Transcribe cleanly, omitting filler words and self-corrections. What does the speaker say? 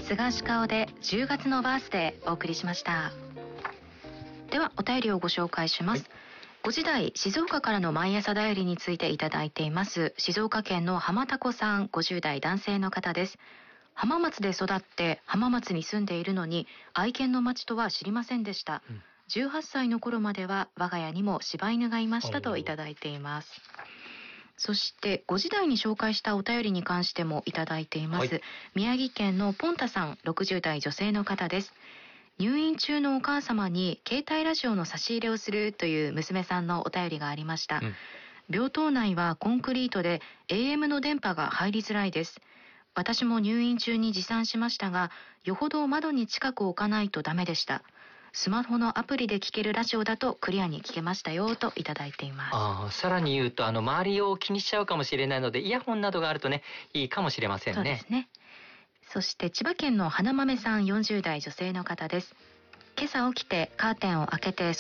菅氏顔で10月のバースデーお送りしました。ではお便りをご紹介します。5時台静岡からの毎朝だよりについていただいています。静岡県の浜田子さん、50代男性の方です。浜松で育って浜松に住んでいるのに愛犬の町とは知りませんでした。18歳の頃までは我が家にも柴犬がいましたといただいています。そして5時台に紹介したお便りに関してもいただいています。宮城県のポンタさん、60代女性の方です。入院中のお母様に携帯ラジオの差し入れをするという娘さんのお便りがありました。病棟内はコンクリートで AM の電波が入りづらいです。私も入院中に持参しましたが、よほど窓に近く置かないとダメでした。スマホのアプリで聞けるラジオだとクリアに聞けましたよといただいています。 さらに言うと周りを気にしちゃうかもしれないので、イヤホンなどがあるとね、いいかもしれませんね。 そうですね。そして千葉県の花豆さん、40代女性の方です。今朝起きてカーテンを開けて